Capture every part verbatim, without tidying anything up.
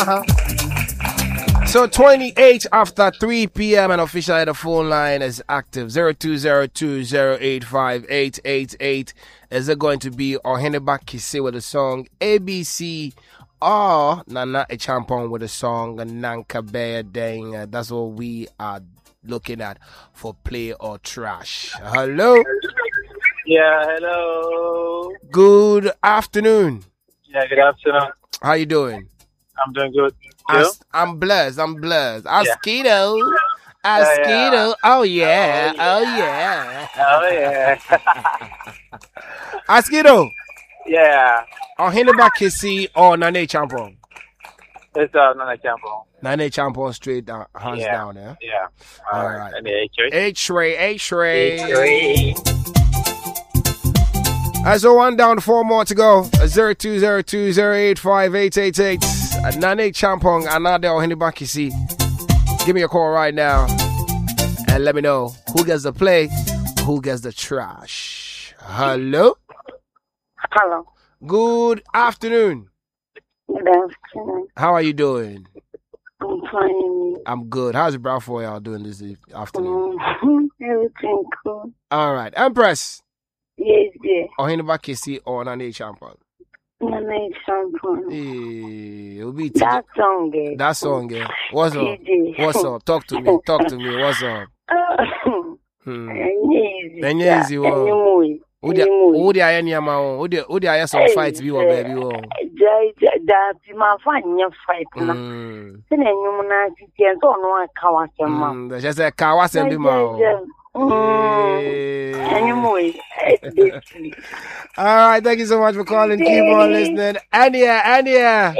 Uh-huh. So twenty-eight after three p.m. and officially the phone line is active. zero two zero two zero eight five eight eight eight. Is it going to be Oheneba Kisi with the song A B C or Nana Echampong with the song Nanka Bear Dang? Uh, that's what we are looking at for play or trash. Hello? Yeah, hello. Good afternoon. Yeah, good afternoon. How you doing? I'm doing good. As- I'm blessed. I'm blessed. Askido. Yeah. Askido. Oh, yeah. Oh, yeah. Oh, yeah. Askido. Yeah. Oheneba Kisi or Nane Champon? It's uh, Nana Champo. Nane Champon straight down, hands Yeah. down there. Yeah. All All right. right. And the H-ray. H-ray, H-ray. H-ray. As so one down, four more to go. zero two zero two zero eight five eight eight eight. Nane Champong, Anade Oheneba Kisi. Give me a call right now and let me know who gets the play, who gets the trash. Hello? Hello. Good afternoon. Good afternoon. How are you doing? I'm fine. I'm good. How's it, for y'all doing this afternoon? Mm-hmm. Everything cool. All right. Empress. Yes, dear. Oheneba Kisi or Nane Champong? Nana Champon. Hey, it'll be That song, eh? That song, eh? What's up? T J. What's up? Talk to me. Talk to me. What's up? Hmm. Easy. Enye easy, wo. Who the who the aye niama wo? Who the who the aye some fight bi wo baby wo? Jai da ti ma fa nya fight na. Hmm. Se na nyum na ti ti so no aka wa sema. Hmm. Just say ka wa send bi ma wo. All right, thank you so much for calling. Keep on listening. Ania, Ania.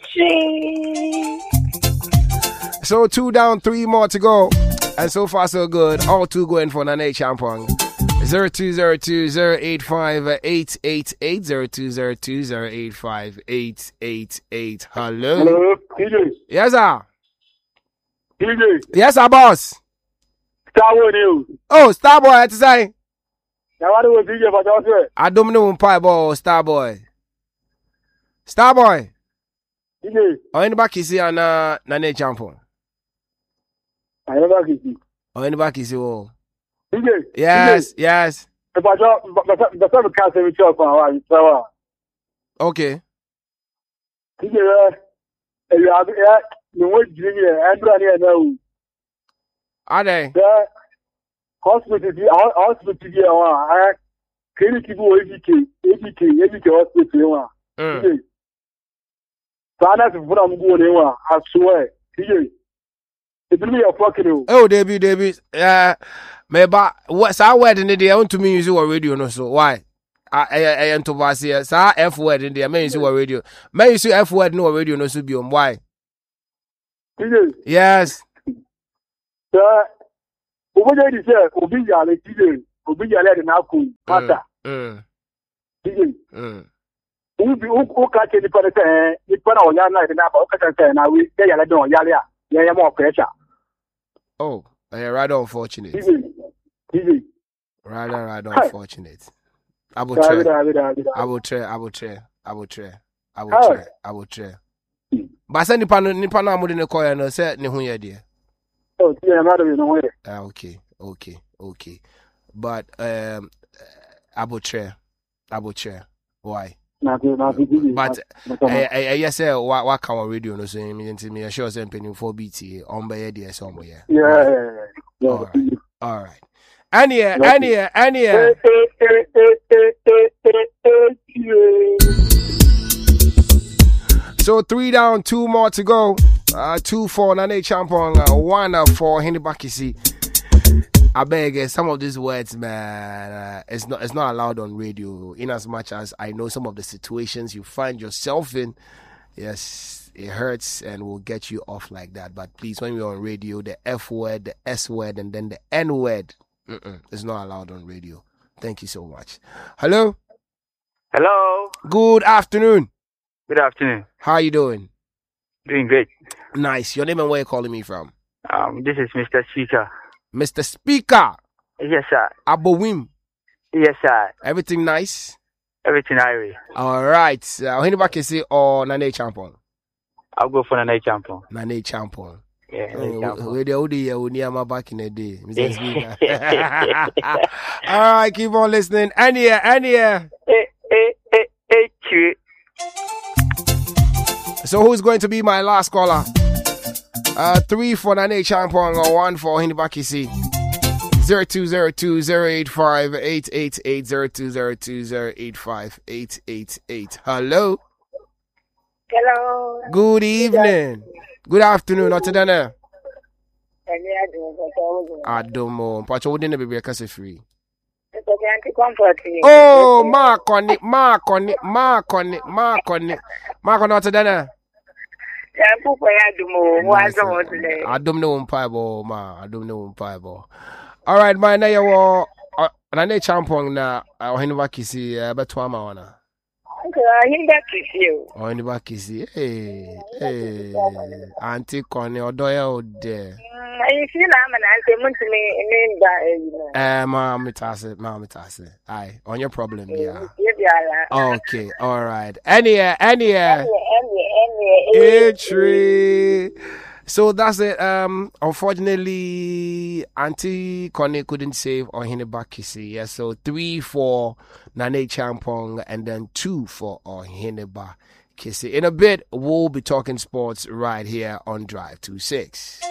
So two down, three more to go. And so far, so good. All two going for Nane Champong. zero two zero two zero eight five eight eight eight. zero two zero two zero eight five eight eight eight. Hello. Hello, T J. Yes, sir. T J. Yes, sir, boss. Starboy News. Oh, Starboy, I had to say. Now, what was T J for that? I don't know pie ball, Starboy. Starboy. T J. Oh, anybody can see on uh, Nane Champong? I never can see. Oh, anybody can see? Oh. T J. Yes, yes. If I don't, the seven can't say we talk on our Okay. T J, you have the word Jimmy and Brady now. Are they? The hospital, hospital, I can't keep away A B K, A B K, A B K hospital. Mm. So that's what I'm going on. I swear. T J. It's really a fucking. Oh, Debbie, Debbie. Uh, maybe what's our wedding day? I want to me use your radio, no so why? I I I am to pass here. So F word in there. May use your radio. May use F word no radio, no so be on why? T J. Yes. Sir, over there is a Obija, T J. Obija led an apple. Master. Mm. T J. Mm. Who be who catch any person? It's one of your night and about Katan. I will say, I don't yalia. Yeah, more pressure. Oh, uh, rather unfortunate. T J. T J. Rather, rather unfortunate. I will try. I will try. I will try. I will try. I will try. I will try. But say nipa no nipa no amode ne koya no say ne ho ye de. Oh, yeah, I'm not even aware. Ah, okay, okay, okay. But um, I will try. I will try. Why? Not, not, but I I yes say what what can radio no so me into me sure say penny for B T on by there somewhere. Yeah. Yeah. All right. All right. Ania, Ania, Ania. So three down, two more to go. Uh, two for Nane Champong, uh, one uh, for Oheneba Kisi. I beg uh, some of these words, man. Uh, it's not it's not allowed on radio. In as much as I know some of the situations you find yourself in, yes, it hurts and will get you off like that. But please, when you're on radio, the F word, the S word, and then the N word, mm-mm, it's not allowed on radio. Thank you so much. Hello. Hello. Good afternoon. Good afternoon. How are you doing? Doing great. Nice. Your name and where you calling me from? Um, this is Mister Speaker. Mister Speaker. Yes, sir. Abowim. Yes, sir. Everything nice? Everything Irish. All right. Uh, Oheneba Kisi or Nane Champong? I'll go for Nane Champon. Nane Champon. Yeah, Nane Champon. We the Odi Oniama back in the day, Mister Speaker. All right, keep on listening. Ania, Ania. Eh, eh, eh, eh, eh. So who's going to be my last caller? Uh, three for Nane Champon or one for Hinibakisi. Zero two zero two zero eight five eight eight eight zero two zero two zero eight five eight eight eight. Hello. Hello. Good evening. Good afternoon. Not today. Adomo. Pacho wouldn't be a case free. Oh, mark on it, mark on it, mark on it, mark on it, mark on it today. I don't know um pieball, ma. I don't know um pieball. All right, my name is Nane Champon na Hinibakisi. I bet two ama wana. Oh, Hinibakisi. Hey, hey. Auntie Connie, Odoya Ode. I see I'm an answer to me. Eh, ma, me tase, ma, me tase. Aye, on your problem, yeah. Okay, all right. Any, any, entry. So that's it. Um, unfortunately, Auntie Connie couldn't save Ohineba-Kisi. Yeah, so three for Nane Champon and then two for Ohineba-Kisi. In a bit, we'll be talking sports right here on Drive two six.